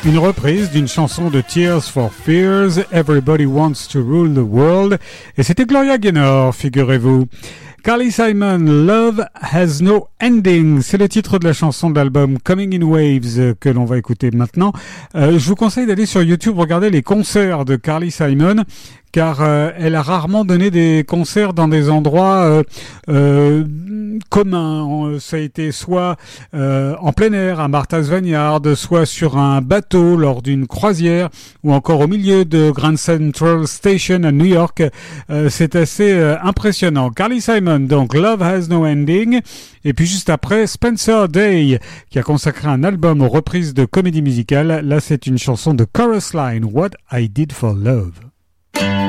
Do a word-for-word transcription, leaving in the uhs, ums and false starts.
Une reprise d'une chanson de Tears for Fears, Everybody Wants to Rule the World, et c'était Gloria Gaynor, figurez-vous. Carly Simon, Love Has No Ending, c'est le titre de la chanson de l'album Coming in Waves que l'on va écouter maintenant. Euh, je vous conseille d'aller sur YouTube regarder les concerts de Carly Simon, car euh, elle a rarement donné des concerts dans des endroits euh, euh, communs. Ça a été soit euh, en plein air à Martha's Vineyard, soit sur un bateau lors d'une croisière, ou encore au milieu de Grand Central Station à New York. Euh, c'est assez euh, impressionnant. Carly Simon, donc Love Has No Ending, et puis juste après Spencer Day, qui a consacré un album aux reprises de comédie musicale. Là, c'est une chanson de Chorus Line, What I Did for Love.